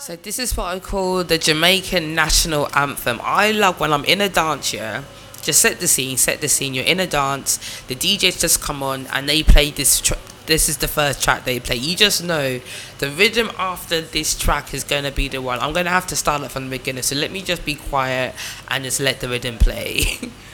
So this is what I call the Jamaican national anthem. I love when I'm in a dance, yeah. Just set the scene, set the scene. You're in a dance. The DJs just come on and they play this. This is the first track they play. You just know the rhythm after this track is gonna be the one. I'm gonna have to start it from the beginning. So let me just be quiet and just let the rhythm play.